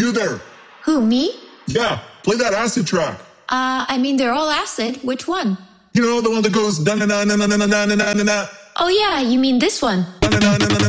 you there? Who, me? Yeah, play that acid track. I mean, they're all acid. Which one? You know, the one that goes da na na na na na na na na na. Oh yeah, you mean this one. Na na na na na